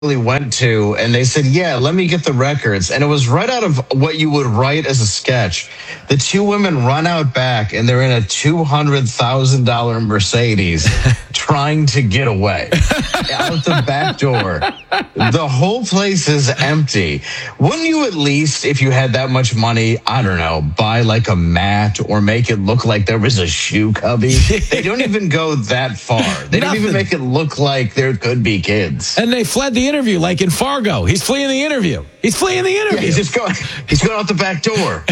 went to, and they said, yeah, let me get the records. And it was right out of what you would write as a sketch. The two women run out back, and they're in a $200,000 Mercedes trying to get away out the back door. The whole place is empty. Wouldn't you at least, if you had that much money, I don't know, buy like a mat or make it look like there was a shoe cubby? They don't even go that far. They don't even make it look like there could be kids. And they fled the interview like in Fargo. He's fleeing the interview. He's fleeing the interview. Yeah, he's going out the back door.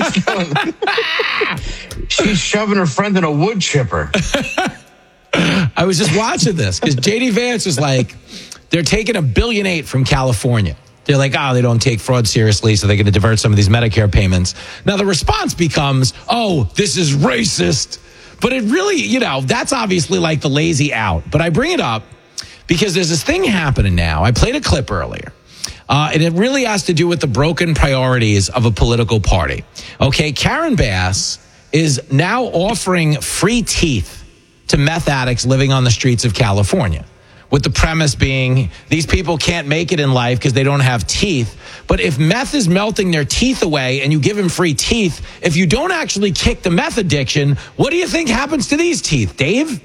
She's shoving her friend in a wood chipper. I was just watching this because J.D. Vance was like, they're taking $1.8 billion from California. They're like, they don't take fraud seriously, so they're going to divert some of these Medicare payments. Now, the response becomes, this is racist. But it really, that's obviously like the lazy out. But I bring it up because there's this thing happening now. I played a clip earlier. And it really has to do with the broken priorities of a political party. Okay, Karen Bass is now offering free teeth to meth addicts living on the streets of California, with the premise being these people can't make it in life because they don't have teeth. But if meth is melting their teeth away and you give them free teeth, if you don't actually kick the meth addiction, what do you think happens to these teeth, Dave?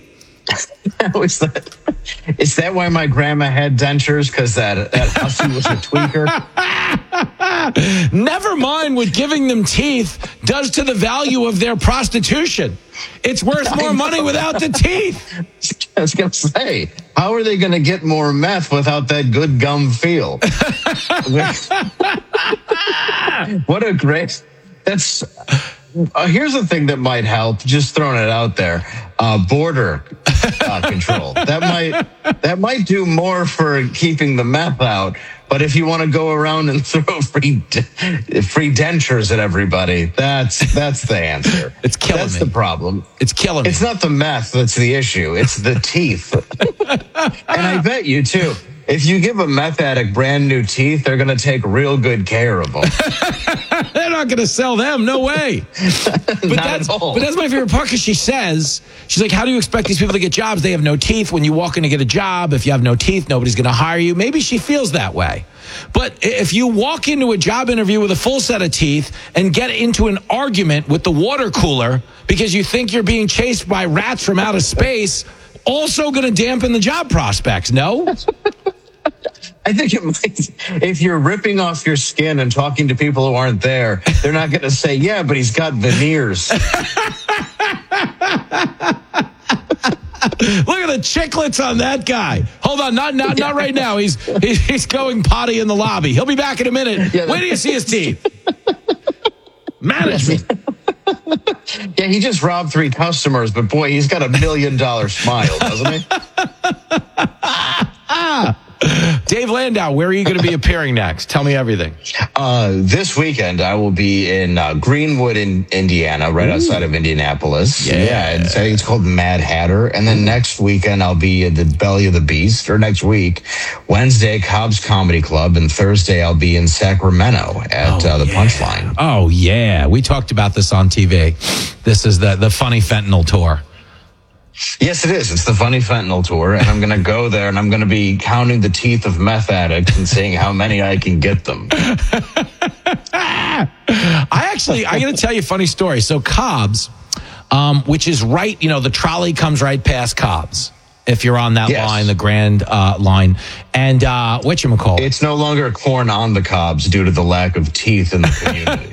Is that why my grandma had dentures? Because that hussy was a tweaker? Never mind what giving them teeth does to the value of their prostitution. It's worth more money without the teeth. I was going to say, how are they going to get more meth without that good gum feel? What a great... That's... here's the thing that might help, just throwing it out there, border control. That might do more for keeping the meth out. But if you want to go around and throw free dentures at everybody, that's the answer. It's killing me. That's the problem. It's killing me. It's not the meth that's the issue. It's the teeth. And I bet you, too, if you give a meth addict brand new teeth, they're going to take real good care of them. They're not going to sell them. No way. But at all. But that's my favorite part because she's like, how do you expect these people to get jobs? They have no teeth. When you walk in to get a job, if you have no teeth, nobody's going to hire you. Maybe she feels that way. But if you walk into a job interview with a full set of teeth and get into an argument with the water cooler because you think you're being chased by rats from outer space, also going to dampen the job prospects, no? I think it might. If you're ripping off your skin and talking to people who aren't there, they're not going to say, yeah, but he's got veneers. Look at the chiclets on that guy. Hold on, not right now. He's going potty in the lobby. He'll be back in a minute. Yeah, wait till you see his teeth. Management. Yeah, he just robbed 3 customers, but boy, he's got $1 million smile, doesn't he? Dave Landau, where are you going to be appearing next? Tell me everything. This weekend, I will be in Greenwood, in Indiana, right outside of Indianapolis. Yeah, I think it's called Mad Hatter. And then next weekend, I'll be at the Belly of the Beast, or next week, Wednesday, Cobb's Comedy Club, and Thursday, I'll be in Sacramento at the Punchline. Oh, yeah. We talked about this on TV. This is the Funny Fentanyl Tour. Yes, it is. It's the Funny Fentanyl Tour, and I'm going to go there, and I'm going to be counting the teeth of meth addicts and seeing how many I can get them. I'm going to tell you a funny story. So Cobb's, which is right, the trolley comes right past Cobb's. If you're on that line, the Grand line. And whatchamacallit? It's no longer corn on the cobs due to the lack of teeth in the community.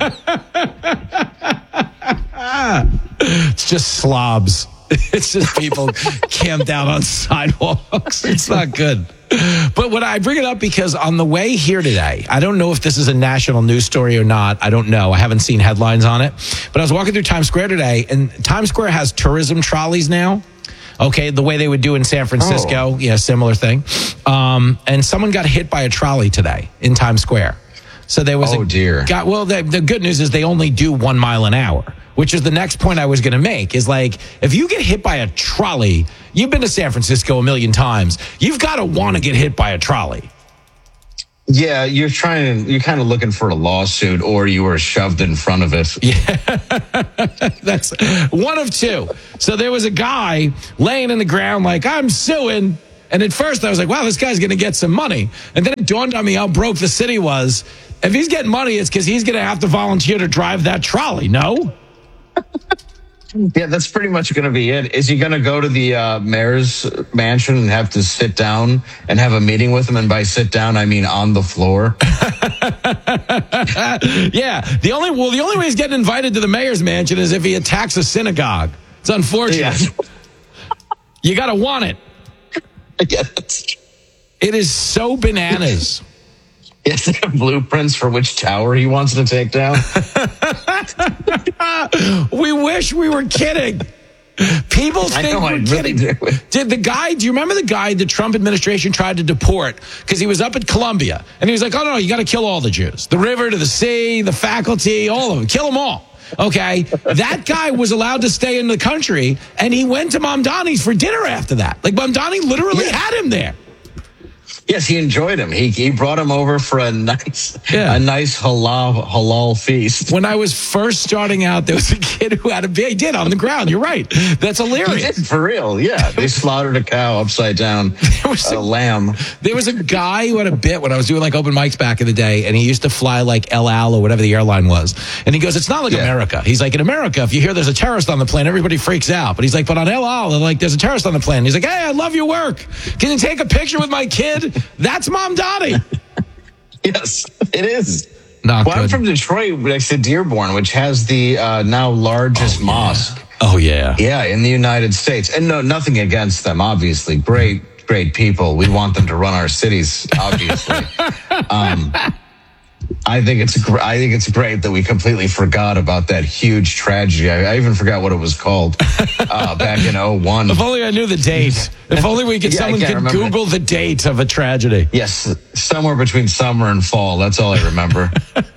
It's just slobs. It's just people camped out on sidewalks. It's not good. But when I bring it up because on the way here today, I don't know if this is a national news story or not. I don't know. I haven't seen headlines on it. But I was walking through Times Square today, and Times Square has tourism trolleys now. Okay, the way they would do in San Francisco. Yeah, similar thing. And someone got hit by a trolley today in Times Square. So there was the good news is they only do 1 mile an hour, which is the next point I was going to make, is like, if you get hit by a trolley, you've been to San Francisco 1,000,000 times, you've got to want to get hit by a trolley. Yeah, you're kind of looking for a lawsuit, or you were shoved in front of it. Yeah, that's one of two. So there was a guy laying in the ground like, I'm suing. And at first I was like, wow, this guy's going to get some money. And then it dawned on me how broke the city was. If he's getting money, it's because he's going to have to volunteer to drive that trolley, no? Yeah, that's pretty much going to be it. Is he going to go to the mayor's mansion and have to sit down and have a meeting with him? And by sit down, I mean on the floor. Yeah. The only way he's getting invited to the mayor's mansion is if he attacks a synagogue. It's unfortunate. Yeah. You got to want it. Yeah, that's true. It is so bananas. Is there blueprints for which tower he wants to take down? We wish we were kidding. People think we're kidding. Really Do you remember the guy the Trump administration tried to deport because he was up at Columbia and he was like, oh, no, you got to kill all the Jews. The river to the sea, the faculty, all of them. Kill them all. Okay. That guy was allowed to stay in the country and he went to Mamdani's for dinner after that. Like Mamdani literally had him there. Yes, he enjoyed him. He brought him over for a nice halal feast. When I was first starting out, there was a kid who had a baby. He did on the ground. You're right. That's hilarious. He did, for real. Yeah, they slaughtered a cow upside down. A lamb. There was a guy who had a bit when I was doing like open mics back in the day, and he used to fly like El Al or whatever the airline was. And he goes, "It's not like America." He's like, "In America, if you hear there's a terrorist on the plane, everybody freaks out." But he's like, "But on El Al, like there's a terrorist on the plane." He's like, "Hey, I love your work. Can you take a picture with my kid?" That's Mamdani. Yes, it is. Not well, good. I'm from Detroit, next to Dearborn, which has the now largest mosque. Oh, yeah. Yeah, in the United States. And no, nothing against them, obviously. Great people. We want them to run our cities, obviously. I think it's great that we completely forgot about that huge tragedy. I even forgot what it was called back in 2001. If only I knew the date. If only someone could Google the date of a tragedy. Yes, somewhere between summer and fall. That's all I remember.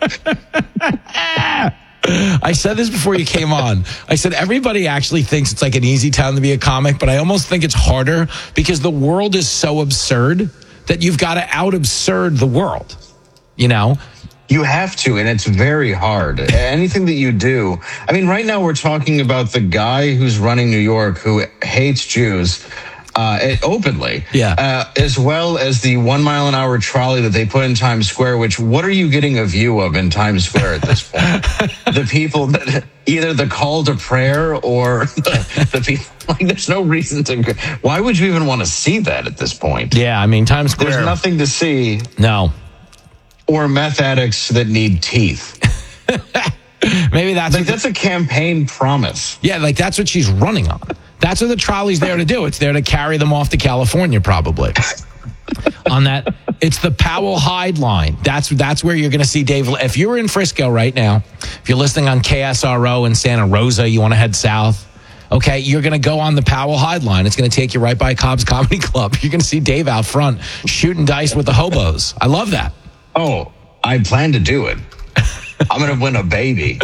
I said this before you came on. I said everybody actually thinks it's like an easy time to be a comic, but I almost think it's harder because the world is so absurd that you've got to out-absurd the world, you know? You have to, and it's very hard. Anything that you do. I mean, right now we're talking about the guy who's running New York who hates Jews openly. Yeah. As well as the 1 mile an hour trolley that they put in Times Square, which what are you getting a view of in Times Square at this point? The people that either the call to prayer or the people. Like, there's no reason to. Why would you even want to see that at this point? Yeah, I mean, Times Square. There's nothing to see. No. Or meth addicts that need teeth. Maybe that's a campaign promise. Yeah, like that's what she's running on. That's what the trolley's there to do. It's there to carry them off to California, probably. On that, it's the Powell Hyde line. That's where you're going to see Dave. If you're in Frisco right now, if you're listening on KSRO in Santa Rosa, you want to head south. Okay, you're going to go on the Powell Hyde line. It's going to take you right by Cobb's Comedy Club. You're going to see Dave out front shooting dice with the hobos. I love that. Oh, I plan to do it. I'm going to win a baby.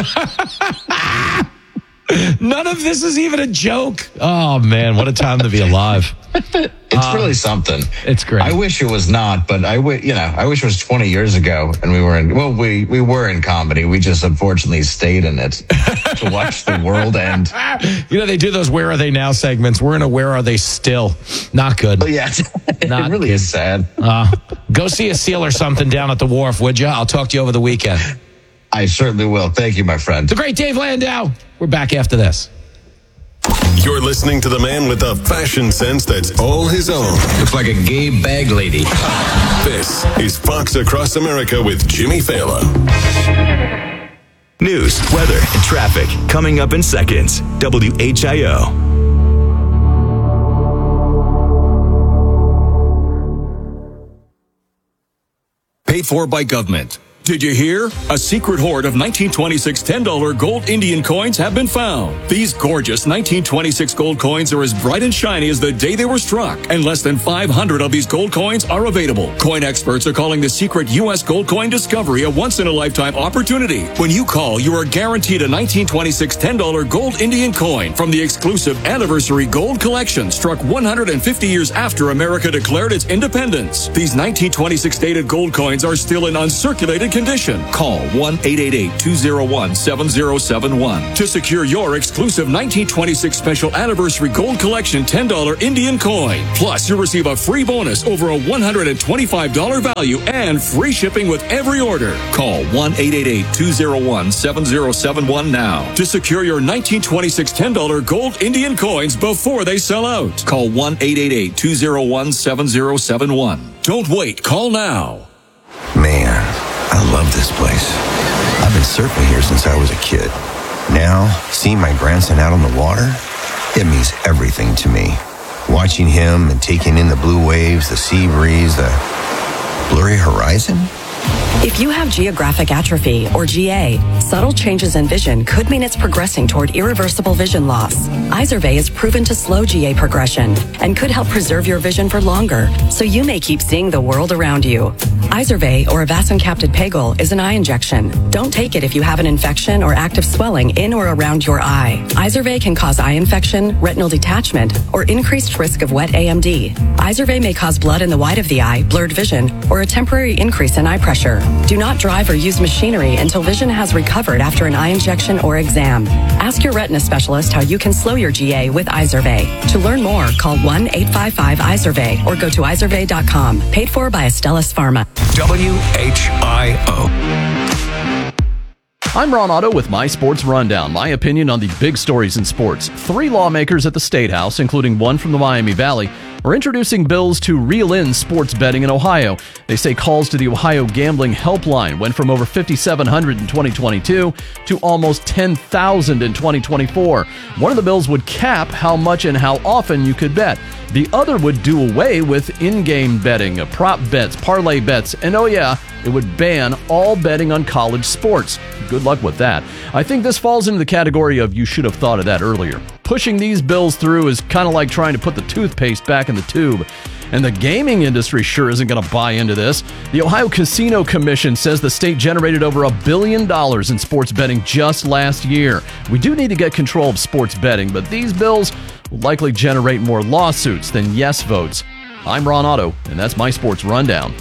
None of this is even a joke. Oh, man, what a time to be alive. It's really something. It's great. I wish it was not, but I wish it was 20 years ago and we were in comedy. We just unfortunately stayed in it to watch the world end. You know, they do those Where Are They Now segments. We're in a Where Are They Still? Not good. But yeah, it really is sad. Go see a seal or something down at the wharf, would you? I'll talk to you over the weekend. I certainly will. Thank you, my friend. The great Dave Landau. We're back after this. You're listening to the man with the fashion sense that's all his own. Looks like a gay bag lady. This is Fox Across America with Jimmy Fallon. News, weather, and traffic coming up in seconds. WHIO. Paid for by government. Did you hear? A secret hoard of 1926 $10 gold Indian coins have been found. These gorgeous 1926 gold coins are as bright and shiny as the day they were struck, and less than 500 of these gold coins are available. Coin experts are calling the secret U.S. gold coin discovery a once-in-a-lifetime opportunity. When you call, you are guaranteed a 1926 $10 gold Indian coin from the exclusive Anniversary Gold Collection, struck 150 years after America declared its independence. These 1926 dated gold coins are still in uncirculated condition. Call 1-888-201-7071 to secure your exclusive 1926 Special Anniversary Gold Collection $10 Indian coin. Plus, you'll receive a free bonus over a $125 value and free shipping with every order. Call 1-888-201-7071 now to secure your 1926 $10 gold Indian coins before they sell out. Call 1-888-201-7071. Don't wait. Call now. Man, I love this place. I've been surfing here since I was a kid. Now, seeing my grandson out on the water, it means everything to me. Watching him and taking in the blue waves, the sea breeze, the blurry horizon. If you have geographic atrophy, or GA, subtle changes in vision could mean it's progressing toward irreversible vision loss. Izervay is proven to slow GA progression and could help preserve your vision for longer, so you may keep seeing the world around you. Izervay, or avacincaptad pegol, is an eye injection. Don't take it if you have an infection or active swelling in or around your eye. Izervay can cause eye infection, retinal detachment, or increased risk of wet AMD. Izervay may cause blood in the white of the eye, blurred vision, or a temporary increase in eye pressure. Do not drive or use machinery until vision has recovered after an eye injection or exam. Ask your retina specialist how you can slow your GA with Izervay. To learn more, call 1-855-IZERVAY or go to izervay.com. Paid for by Astellas Pharma. WHIO. I'm Ron Otto with My Sports Rundown, my opinion on the big stories in sports. 3 lawmakers at the State House, including one from the Miami Valley, are introducing bills to reel in sports betting in Ohio. They say calls to the Ohio Gambling Helpline went from over 5,700 in 2022 to almost 10,000 in 2024. One of the bills would cap how much and how often you could bet. The other would do away with in-game betting, prop bets, parlay bets, and oh yeah, it would ban all betting on college sports. Good luck with that. I think this falls into the category of you should have thought of that earlier. Pushing these bills through is kind of like trying to put the toothpaste back in the tube. And the gaming industry sure isn't going to buy into this. The Ohio Casino Commission says the state generated over $1 billion in sports betting just last year. We do need to get control of sports betting, but these bills will likely generate more lawsuits than yes votes. I'm Ron Otto, and that's my Sports Rundown.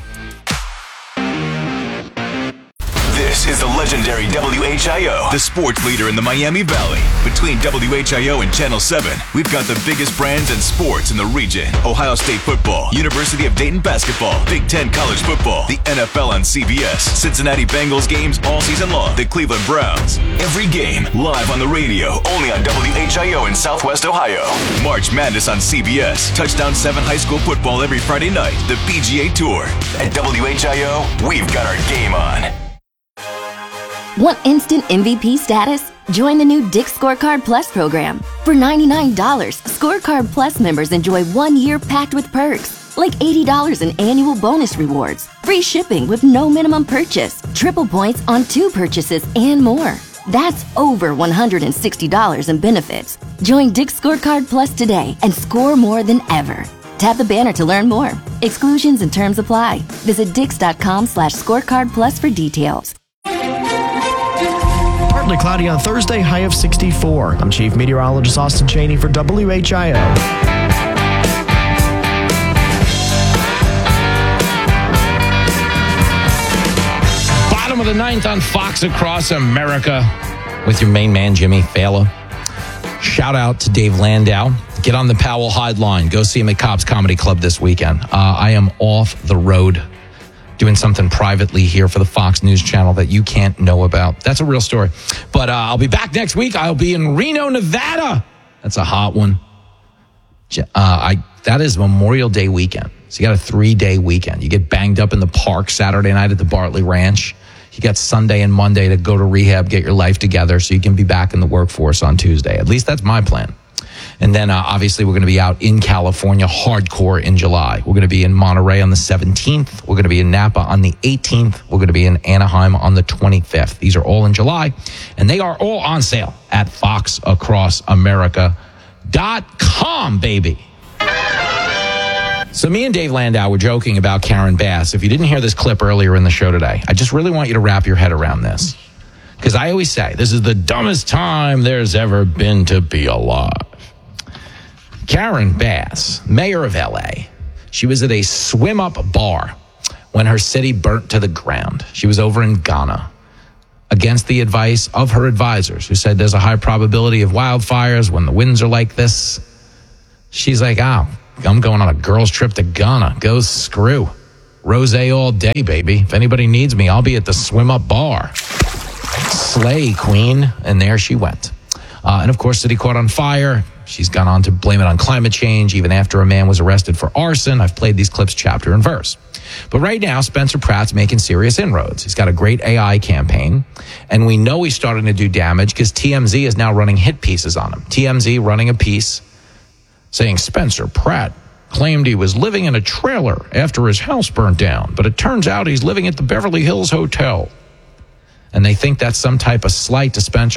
This is the legendary WHIO, the sports leader in the Miami Valley. Between WHIO and Channel 7, we've got the biggest brands and sports in the region. Ohio State football, University of Dayton basketball, Big Ten college football, the NFL on CBS, Cincinnati Bengals games all season long, the Cleveland Browns. Every game live on the radio, only on WHIO in Southwest Ohio. March Madness on CBS, Touchdown 7 high school football every Friday night, the PGA Tour. At WHIO, we've got our game on. Want instant MVP status? Join the new Dick's Scorecard Plus program. For $99, Scorecard Plus members enjoy 1 year packed with perks, like $80 in annual bonus rewards, free shipping with no minimum purchase, triple points on 2 purchases, and more. That's over $160 in benefits. Join Dick's Scorecard Plus today and score more than ever. Tap the banner to learn more. Exclusions and terms apply. Visit dix.com/scorecardplus for details. Partly cloudy on Thursday, high of 64. I'm Chief Meteorologist Austin Cheney for WHIO. Bottom of the 9th on Fox Across America with your main man, Jimmy Fallon. Shout out to Dave Landau. Get on the Powell Hyde line. Go see him at Cobb's Comedy Club this weekend. I am off the road doing something privately here for the Fox News Channel that you can't know about. That's a real story. But I'll be back next week. I'll be in Reno, Nevada. That's a hot one. That is Memorial Day weekend. So you got a 3-day weekend. You get banged up in the park Saturday night at the Bartley Ranch. You got Sunday and Monday to go to rehab, get your life together so you can be back in the workforce on Tuesday. At least that's my plan. And then obviously we're going to be out in California hardcore in July. We're going to be in Monterey on the 17th. We're going to be in Napa on the 18th. We're going to be in Anaheim on the 25th. These are all in July. And they are all on sale at foxacrossamerica.com, baby. So me and Dave Landau were joking about Karen Bass. If you didn't hear this clip earlier in the show today, I just really want you to wrap your head around this. Because I always say, this is the dumbest time there's ever been to be alive. Karen Bass, mayor of L.A., she was at a swim-up bar when her city burnt to the ground. She was over in Ghana against the advice of her advisors, who said there's a high probability of wildfires when the winds are like this. She's like, I'm going on a girls' trip to Ghana. Go screw. Rosé all day, baby. If anybody needs me, I'll be at the swim up bar. Slay, queen. And there she went. And of course, city caught on fire. She's gone on to blame it on climate change, even after a man was arrested for arson. I've played these clips chapter and verse. But right now, Spencer Pratt's making serious inroads. He's got a great AI campaign, and we know he's starting to do damage because TMZ is now running hit pieces on him. TMZ running a piece saying Spencer Pratt claimed he was living in a trailer after his house burnt down, but it turns out he's living at the Beverly Hills Hotel. And they think that's some type of slight to Spencer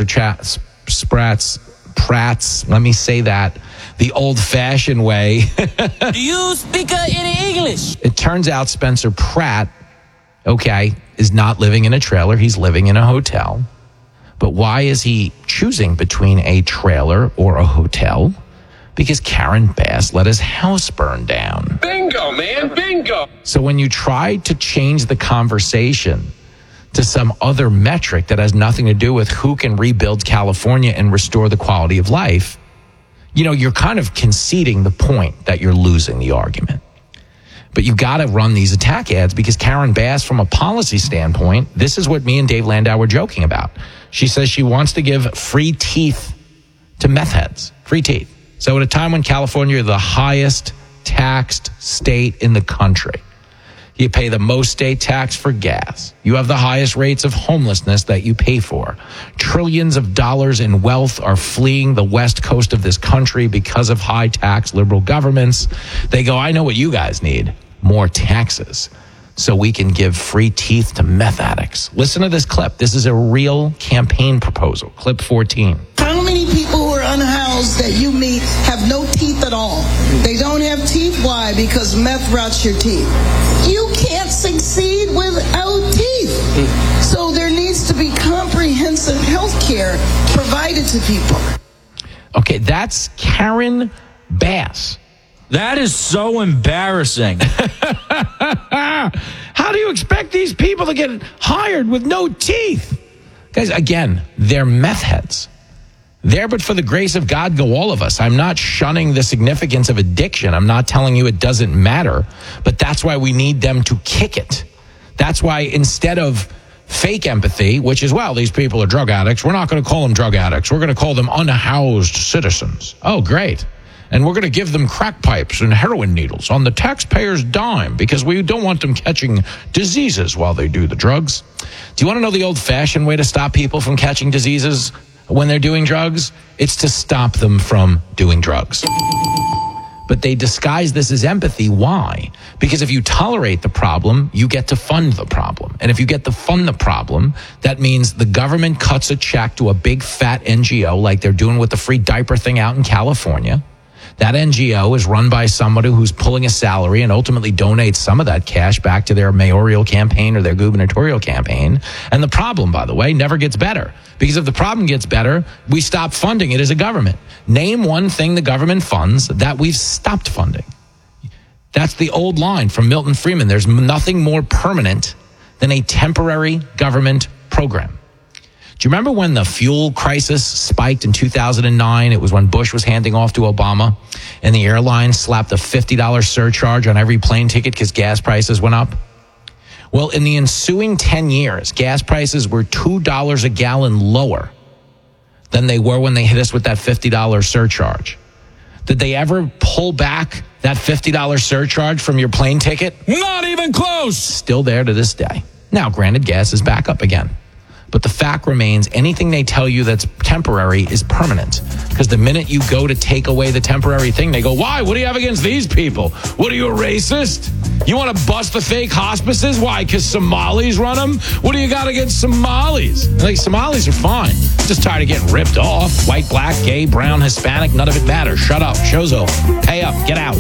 Pratt's, let me say that, the old-fashioned way. Do you speak any English? It turns out Spencer Pratt, is not living in a trailer. He's living in a hotel. But why is he choosing between a trailer or a hotel? Because Karen Bass let his house burn down. Bingo, man, bingo. So when you try to change the conversation to some other metric that has nothing to do with who can rebuild California and restore the quality of life, you're kind of conceding the point that you're losing the argument. But you got to run these attack ads because Karen Bass, from a policy standpoint, this is what me and Dave Landau were joking about. She says she wants to give free teeth to meth heads. Free teeth. So at a time when California is the highest taxed state in the country, you pay the most state tax for gas. You have the highest rates of homelessness that you pay for. Trillions of dollars in wealth are fleeing the west coast of this country because of high tax liberal governments. They go, I know what you guys need. More taxes. So we can give free teeth to meth addicts. Listen to this clip. This is a real campaign proposal. Clip 14. How many people who are unhoused that you meet have no teeth at all? They don't have teeth. Why? Because meth rots your teeth. You can't succeed without teeth. So there needs to be comprehensive health care provided to people. Okay, that's Karen Bass. That is so embarrassing. How do you expect these people to get hired with no teeth? Guys, again, they're meth heads. There, but for the grace of God, go all of us. I'm not shunning the significance of addiction. I'm not telling you it doesn't matter, but that's why we need them to kick it. That's why instead of fake empathy, which is, well, these people are drug addicts, we're not going to call them drug addicts. We're going to call them unhoused citizens. Oh, great. And we're going to give them crack pipes and heroin needles on the taxpayer's dime because we don't want them catching diseases while they do the drugs. Do you want to know the old-fashioned way to stop people from catching diseases when they're doing drugs? It's to stop them from doing drugs. But they disguise this as empathy. Why? Because if you tolerate the problem, you get to fund the problem. And if you get to fund the problem, that means the government cuts a check to a big fat NGO like they're doing with the free diaper thing out in California. That NGO is run by somebody who's pulling a salary and ultimately donates some of that cash back to their mayoral campaign or their gubernatorial campaign. And the problem, by the way, never gets better. Because if the problem gets better, we stop funding it as a government. Name one thing the government funds that we've stopped funding. That's the old line from Milton Friedman. There's nothing more permanent than a temporary government program. Do you remember when the fuel crisis spiked in 2009? It was when Bush was handing off to Obama, and the airlines slapped a $50 surcharge on every plane ticket because gas prices went up. Well, in the ensuing 10 years, gas prices were $2 a gallon lower than they were when they hit us with that $50 surcharge. Did they ever pull back that $50 surcharge from your plane ticket? Not even close. Still there to this day. Now, granted, gas is back up again. But the fact remains, anything they tell you that's temporary is permanent. Because the minute you go to take away the temporary thing, they go, why? What do you have against these people? What are you, a racist? You want to bust the fake hospices? Why? Because Somalis run them? What do you got against Somalis? Like, Somalis are fine. Just tired of getting ripped off. White, black, gay, brown, Hispanic, none of it matters. Shut up. Show's over. Pay up. Get out.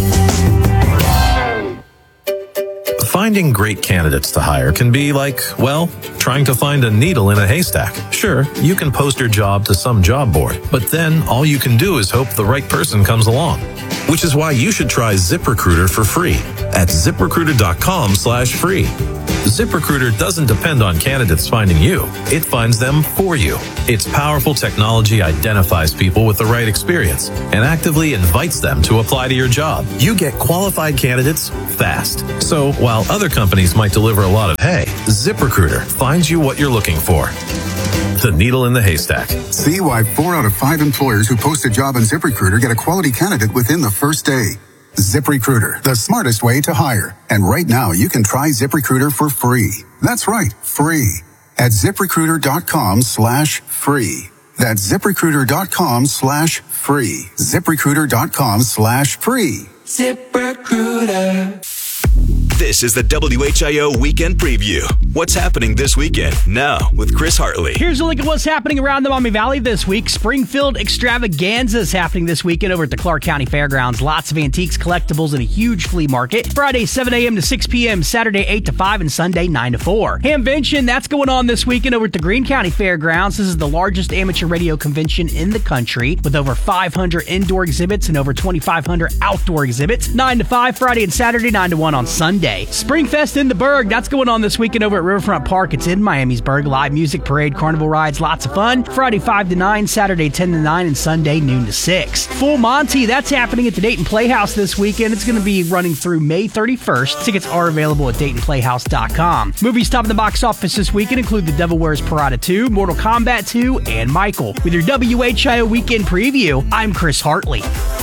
Finding great candidates to hire can be like, well, trying to find a needle in a haystack. Sure, you can post your job to some job board, but then all you can do is hope the right person comes along. Which is why you should try ZipRecruiter for free at ZipRecruiter.com/free. ZipRecruiter doesn't depend on candidates finding you. It finds them for you. Its powerful technology identifies people with the right experience and actively invites them to apply to your job. You get qualified candidates fast. So while other companies might deliver a lot of hay, ZipRecruiter finds you what you're looking for. The needle in the haystack. See why 4 out of 5 employers who post a job on ZipRecruiter get a quality candidate within the first day. ZipRecruiter, the smartest way to hire. And right now, you can try ZipRecruiter for free. That's right, free. At ZipRecruiter.com/free. That's ZipRecruiter.com/free. ZipRecruiter.com/free. ZipRecruiter. This is the WHIO Weekend Preview. What's happening this weekend? Now, with Chris Hartley. Here's a look at what's happening around the Maumee Valley this week. Springfield Extravaganza is happening this weekend over at the Clark County Fairgrounds. Lots of antiques, collectibles, and a huge flea market. Friday, 7 a.m. to 6 p.m., Saturday, 8 to 5, and Sunday, 9 to 4. Hamvention, that's going on this weekend over at the Greene County Fairgrounds. This is the largest amateur radio convention in the country, with over 500 indoor exhibits and over 2,500 outdoor exhibits. 9 to 5, Friday and Saturday, 9 to 1 on Sunday. Springfest in the Berg, that's going on this weekend over at Riverfront Park. It's in Miamisburg. Live music, parade, carnival rides, lots of fun. Friday 5 to 9, Saturday 10 to 9, and Sunday noon to 6. Full Monty, that's happening at the Dayton Playhouse this weekend. It's going to be running through May 31st. Tickets are available at DaytonPlayhouse.com. Movies topping the box office this weekend include The Devil Wears Prada 2, Mortal Kombat 2, and Michael. With your WHIO Weekend Preview, I'm Chris Hartley.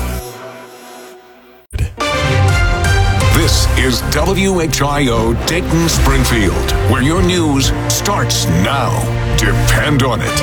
This is WHIO Dayton Springfield, where your news starts now. Depend on it.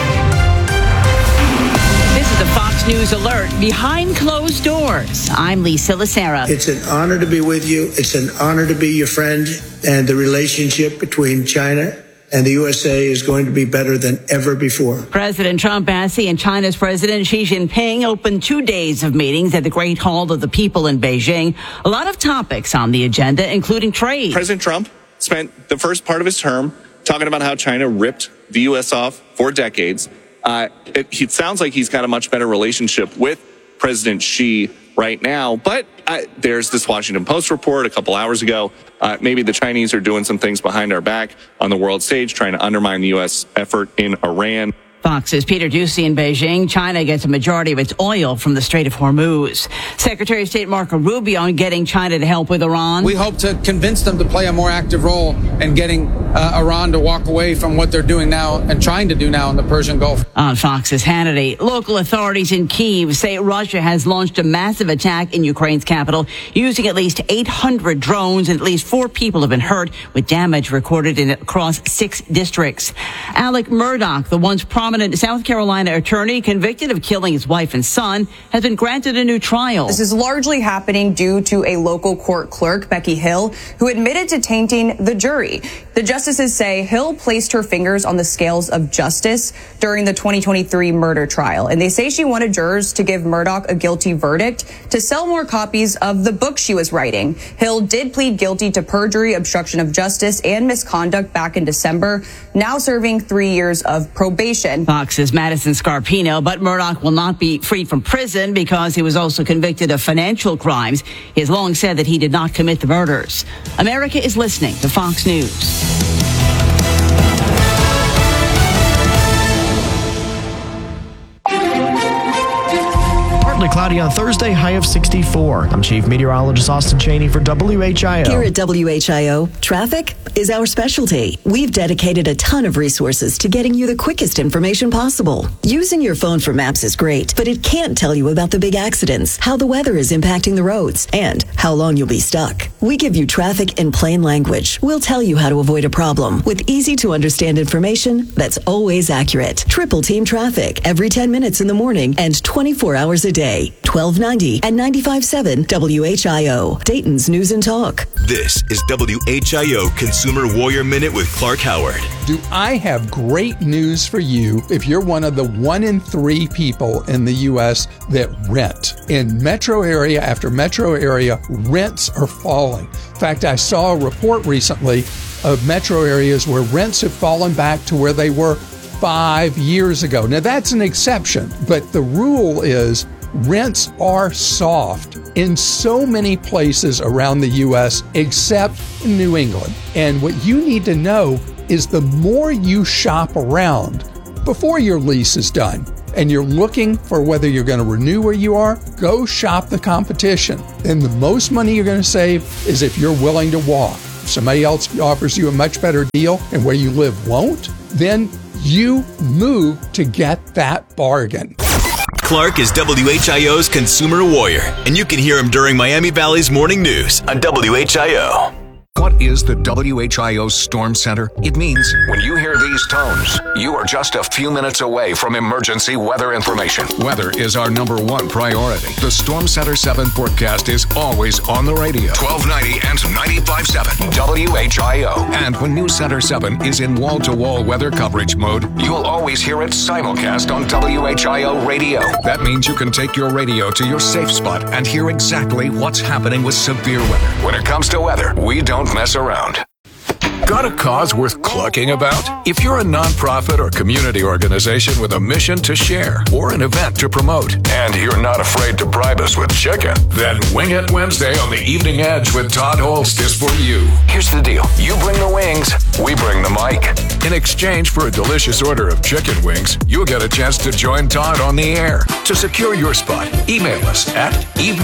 This is the Fox News Alert behind closed doors. I'm Lisa Lacera. It's an honor to be with you. It's an honor to be your friend. And the relationship between China and the USA is going to be better than ever before. President Trump asked and China's President Xi Jinping opened 2 days of meetings at the Great Hall of the People in Beijing. A lot of topics on the agenda, including trade. President Trump spent the first part of his term talking about how China ripped the U.S. off for decades. It sounds like he's got a much better relationship with President Xi right now, but there's this Washington Post report a couple hours ago. Maybe the Chinese are doing some things behind our back on the world stage, trying to undermine the U.S. effort in Iran. Fox's Peter Doocy in Beijing. China gets a majority of its oil from the Strait of Hormuz. Secretary of State Marco Rubio getting China to help with Iran. We hope to convince them to play a more active role in getting Iran to walk away from what they're doing now and trying to do now in the Persian Gulf. On Fox's Hannity, local authorities in Kyiv say Russia has launched a massive attack in Ukraine's capital using at least 800 drones, and at least 4 people have been hurt, with damage recorded across 6 districts. Alec Murdaugh, the once prominent South Carolina attorney convicted of killing his wife and son, has been granted a new trial. This is largely happening due to a local court clerk, Becky Hill, who admitted to tainting the jury. The justices say Hill placed her fingers on the scales of justice during the 2023 murder trial, and they say she wanted jurors to give Murdaugh a guilty verdict to sell more copies of the book she was writing. Hill did plead guilty to perjury, obstruction of justice, and misconduct back in December, now serving 3 years of probation. Fox's Madison Scarpino, but Murdaugh will not be freed from prison because he was also convicted of financial crimes. He has long said that he did not commit the murders. America is listening to Fox News. Cloudy on Thursday, high of 64. I'm Chief Meteorologist Austin Cheney for WHIO. Here at WHIO, traffic is our specialty. We've dedicated a ton of resources to getting you the quickest information possible. Using your phone for maps is great, but it can't tell you about the big accidents, how the weather is impacting the roads, and how long you'll be stuck. We give you traffic in plain language. We'll tell you how to avoid a problem with easy to understand information that's always accurate. Triple Team Traffic every 10 minutes in the morning and 24 hours a day. 1290 and 95.7 WHIO, Dayton's News and Talk. This is WHIO Consumer Warrior Minute with Clark Howard. Do I have great news for you if you're one of the 1 in 3 people in the U.S. that rent? In metro area after metro area, rents are falling. In fact, I saw a report recently of metro areas where rents have fallen back to where they were 5 years ago. Now, that's an exception, but the rule is Rents are soft in so many places around the U.S. except New England. And what you need to know is the more you shop around before your lease is done and you're looking for whether you're going to renew where you are, go shop the competition. And the most money you're going to save is if you're willing to walk. If somebody else offers you a much better deal and where you live won't, then you move to get that bargain. Clark is WHIO's consumer warrior, and you can hear him during Miami Valley's morning news on WHIO. What is the WHIO Storm Center? It means when you hear these tones, you are just a few minutes away from emergency weather information. Weather is our number one priority. The Storm Center 7 forecast is always on the radio. 1290 and 95.7 WHIO. And when News Center 7 is in wall-to-wall weather coverage mode, you'll always hear it simulcast on WHIO radio. That means you can take your radio to your safe spot and hear exactly what's happening with severe weather. When it comes to weather, we don't mess around. Got a cause worth clucking about? If you're a nonprofit or community organization with a mission to share or an event to promote, and you're not afraid to bribe us with chicken, then Wing It Wednesday on the Evening Edge with Todd Holst is for you. Here's the deal. You bring the wings, we bring the mic. In exchange for a delicious order of chicken wings, you'll get a chance to join Todd on the air. To secure your spot, email us at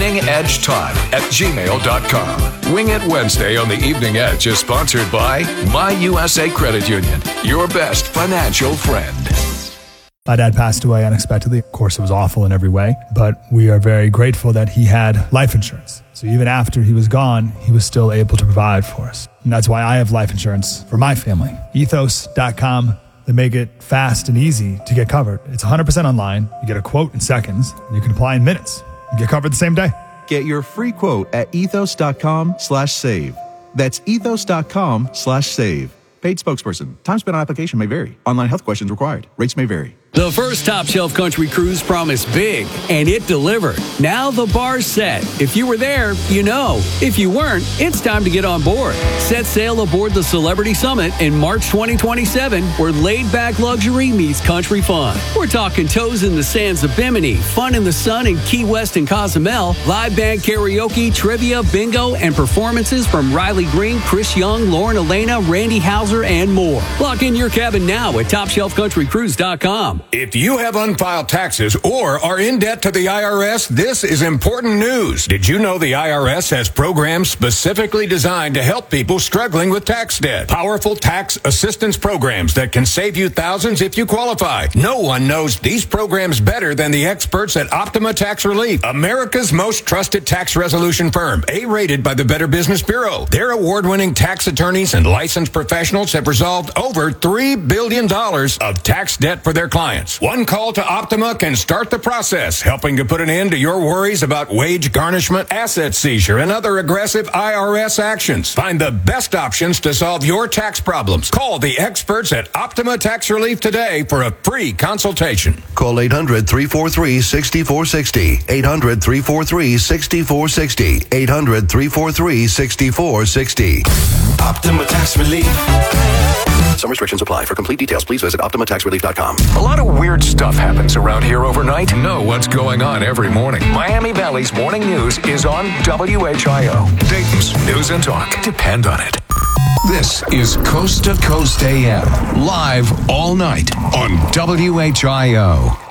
eveningedgetodd@gmail.com. Wing It Wednesday on the Evening Edge is sponsored by My USA Credit Union, your best financial friend. My dad passed away unexpectedly. Of course, it was awful in every way, but we are very grateful that he had life insurance. So even after he was gone, he was still able to provide for us. And that's why I have life insurance for my family. Ethos.com. They make it fast and easy to get covered. It's 100% online. You get a quote in seconds. And you can apply in minutes. You get covered the same day. Get your free quote at ethos.com/save. That's ethos.com/save. Paid spokesperson. Time spent on application may vary. Online health questions required. Rates may vary. The first Top Shelf Country cruise promised big, and it delivered. Now the bar's set. If you were there, you know. If you weren't, it's time to get on board. Set sail aboard the Celebrity Summit in March 2027, where laid-back luxury meets country fun. We're talking toes in the sands of Bimini, fun in the sun in Key West and Cozumel, live band karaoke, trivia, bingo, and performances from Riley Green, Chris Young, Lauren Elena, Randy Hauser, and more. Lock in your cabin now at TopShelfCountryCruise.com. If you have unfiled taxes or are in debt to the IRS, this is important news. Did you know the IRS has programs specifically designed to help people struggling with tax debt? Powerful tax assistance programs that can save you thousands if you qualify. No one knows these programs better than the experts at Optima Tax Relief, America's most trusted tax resolution firm, A-rated by the Better Business Bureau. Their award-winning tax attorneys and licensed professionals have resolved over $3 billion of tax debt for their clients. One call to Optima can start the process, helping to put an end to your worries about wage garnishment, asset seizure, and other aggressive IRS actions. Find the best options to solve your tax problems. Call the experts at Optima Tax Relief today for a free consultation. Call 800-343-6460. 800-343-6460. 800-343-6460. Optima Tax Relief. Some restrictions apply. For complete details, please visit OptimaTaxRelief.com. A lot of weird stuff happens around here overnight. Know what's going on every morning. Miami Valley's morning news is on WHIO. Dayton's News and Talk. Depend on it. This is Coast to Coast AM. Live all night on WHIO.